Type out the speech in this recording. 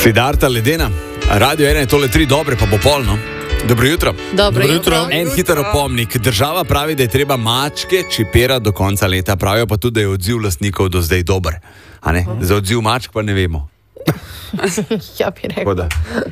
Siddharta Ledena, Radio 1 je tole 3 dobre, pa bo polno. Dobro jutro. Dobro jutro. En hiter opomnik. Država pravi, da je treba mačke čipirati do konca leta. Pravijo pa tudi, da je odziv lastnikov do zdaj dober. Za odziv mačk pa ne vemo. Ja, bi rekel.